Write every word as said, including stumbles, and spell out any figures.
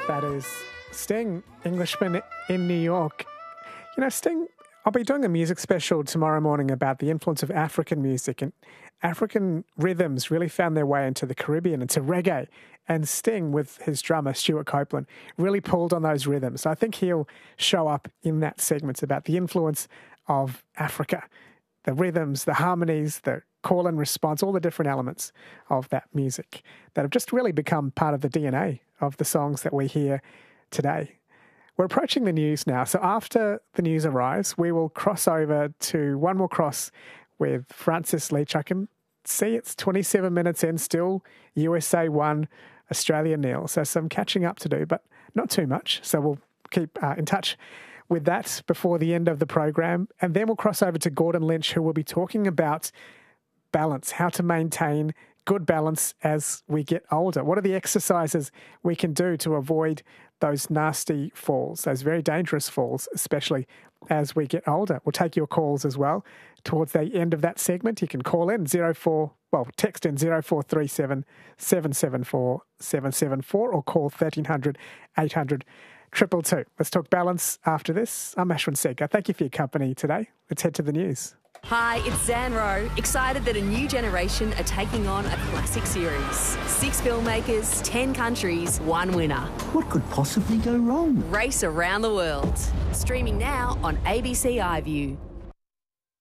That is Sting, Englishman in New York. You know, Sting, I'll be doing a music special tomorrow morning about the influence of African music, and African rhythms really found their way into the Caribbean, into reggae. And Sting, with his drummer, Stuart Copeland, really pulled on those rhythms. So I think he'll show up in that segment about the influence of Africa, the rhythms, the harmonies, the call and response, all the different elements of that music that have just really become part of the D N A of the songs that we hear today. We're approaching the news now. So after the news arrives, we will cross over to one more cross with Francis Leach. I can see it's twenty-seven minutes in, still U S A one, Australia nil. So some catching up to do, but not too much. So we'll keep uh, in touch with that before the end of the program. And then we'll cross over to Gordon Lynch, who will be talking about balance, how to maintain good balance as we get older. What are the exercises we can do to avoid those nasty falls, those very dangerous falls, especially as we get older? We'll take your calls as well towards the end of that segment. You can call in zero four, well, text in zero four three seven, seven seven four, seven seven four or call thirteen hundred, eight hundred, two two two. Let's talk balance after this. I'm Ashwin Segar. Thank you for your company today. Let's head to the news. Hi, it's Zan Rowe, excited that a new generation are taking on a classic series. Six filmmakers, ten countries, one winner. What could possibly go wrong? Race around the world. Streaming now on A B C iView.